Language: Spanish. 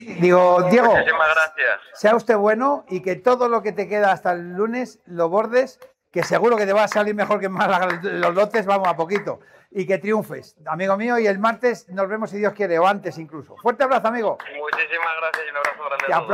Digo, Diego, muchísimas gracias. sea usted bueno y que todo lo que te queda hasta el lunes lo bordes, que seguro que te va a salir mejor que en Málaga los lotes, vamos a poquito. Y que triunfes, amigo mío, y el martes nos vemos si Dios quiere, o antes incluso. Fuerte abrazo, amigo. Muchísimas gracias y un abrazo grande Te a todos.